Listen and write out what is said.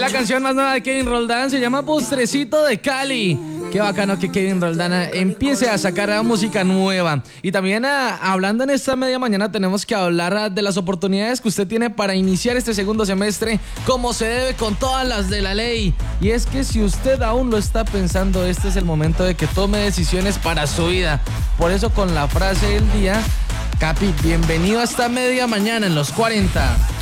La canción más nueva de Kevin Roldán se llama Postrecito de Cali. Qué bacano que Kevin Roldán empiece a sacar música nueva. Y también hablando en esta media mañana tenemos que hablar de las oportunidades que usted tiene para iniciar este segundo semestre como se debe, con todas las de la ley. Y es que si usted aún lo está pensando, este es el momento de que tome decisiones para su vida. Por eso, con la frase del día, Capi, bienvenido a esta media mañana en los 40.